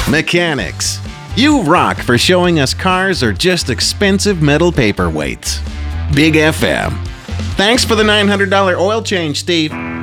Mechanics. You rock for showing us cars are just expensive metal paperweights. Big FM. Thanks for the $900 oil change, Steve.